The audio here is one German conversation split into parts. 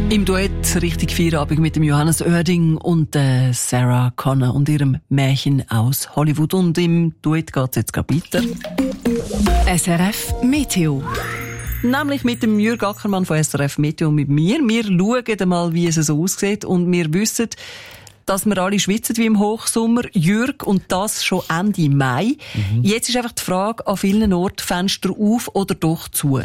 Im Duett richtig Feierabend mit dem Johannes Oerding und Sarah Connor und ihrem Märchen aus Hollywood. Und im Duett geht es jetzt gerade weiter. SRF Meteo. Nämlich mit dem Jürg Ackermann von SRF Meteo und mit mir. Wir schauen mal, wie es so aussieht. Und wir wissen, dass wir alle schwitzen wie im Hochsommer. Jürg, und das schon Ende Mai. Jetzt ist einfach die Frage, an vielen Orten Fenster auf oder doch zu?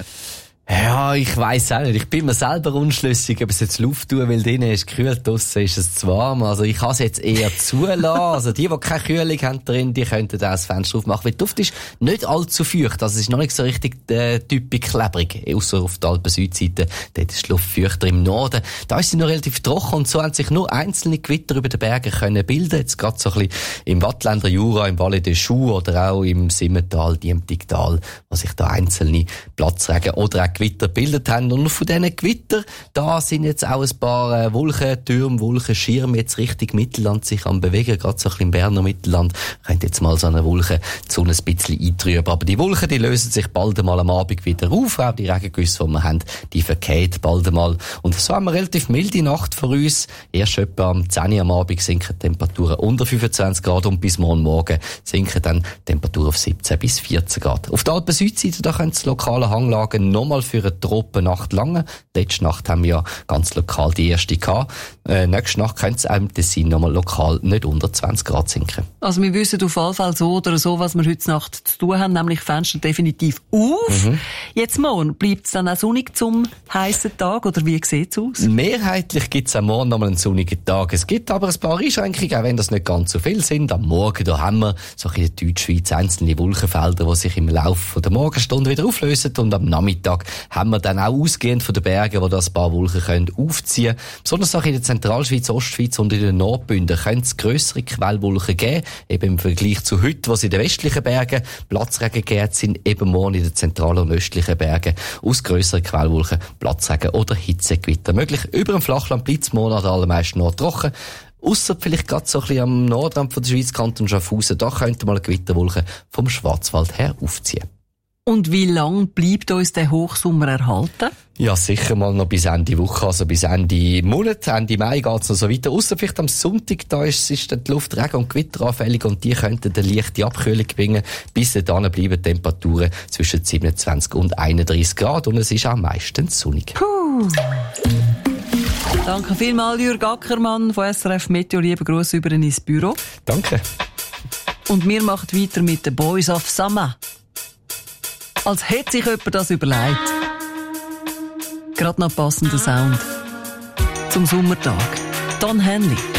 Ja, ich weiss auch nicht. Ich bin mir selber unschlüssig, ob es jetzt Luft tun, weil drinnen ist kühl, draussen ist es zu warm. Also ich kann es jetzt eher zulassen. Also die keine Kühlung haben drin, die könnten auch das Fenster aufmachen. Weil die Luft ist nicht allzu feucht. Also es ist noch nicht so richtig typisch klebrig. Ausser auf der Alpen-Südseite. Dort ist die Luft feuchter im Norden. Da ist sie noch relativ trocken und so haben sich nur einzelne Gewitter über den Bergen können bilden. Jetzt gerade so ein bisschen im Wattländer Jura, im Valais des Choux oder auch im Simmental, Diemtigtal, wo sich da einzelne Platzregen oder auch Gewitter gebildet haben. Und von diesen Gewitter, da sind jetzt auch ein paar Wolkentürme, Wolkenschirme jetzt Richtung Mittelland sich am bewegen. Gerade so ein bisschen im Berner Mittelland könnte jetzt mal so eine Wolke die Sonne ein bisschen eintrüben. Aber die Wolken, die lösen sich bald einmal am Abend wieder auf. Auch die Regengüsse, die wir haben, die verkehren bald einmal. Und so haben wir eine relativ milde Nacht vor uns. Erst etwa am 10 Uhr am Abend sinken die Temperaturen unter 25 Grad und bis morgen sinken dann die Temperaturen auf 17 bis 14 Grad. Auf der Alpen-Südseite, da können die lokalen Hanglagen nochmal für eine Tropennacht lange. Letzte Nacht haben wir ja ganz lokal die erste gehabt. Nächste Nacht könnte es auch im Tessin nochmal lokal nicht unter 20 Grad sinken. Also wir wissen auf jeden Fall so oder so, was wir heute Nacht zu tun haben, nämlich Fenster definitiv auf. Jetzt morgen, bleibt es dann auch sonnig zum heissen Tag oder wie sieht es aus? Mehrheitlich gibt es am Morgen nochmal einen sonnigen Tag. Es gibt aber ein paar Einschränkungen, auch wenn das nicht ganz so viel sind. Am Morgen, da haben wir so in der Deutschschweiz einzelne Wolkenfelder, die sich im Laufe der Morgenstunde wieder auflösen, und am Nachmittag haben wir dann auch ausgehend von den Bergen, wo das ein paar Wolken können aufziehen. Besonders auch in der Zentralschweiz, Ostschweiz und in den Nordbünden können es grössere Quellwolken geben, eben im Vergleich zu heute, wo es in den westlichen Bergen Platzregen gegeben sind, eben morgen in den zentralen und östlichen Bergen aus grösseren Quellwolken Platzregen oder Hitzegewitter möglich. Über dem Flachland bleibt es morgen allermeisten noch trocken. Ausser vielleicht gerade so ein bisschen am Nordrand von der Schweiz, Kanton Schaffhausen, da könnte mal eine Gewitterwolke vom Schwarzwald her aufziehen. Und wie lang bleibt uns der Hochsommer erhalten? Ja, sicher mal noch bis Ende Woche, also bis Ende Monat. Ende Mai geht's noch so weiter. Ausser vielleicht am Sonntag, da ist dann die Luft regen- und gewitteranfällig und die könnten eine leichte Abkühlung bringen. Bis dahin bleiben Temperaturen zwischen 27 und 31 Grad und es ist auch meistens sonnig. Danke vielmals, Jürg Ackermann von SRF Meteo. Liebe Grüße über ins Büro. Danke. Und wir machen weiter mit den Boys of Summer. Als hätte sich jemand das überlegt. Gerade noch passender Sound. Zum Sommertag. Don Henley.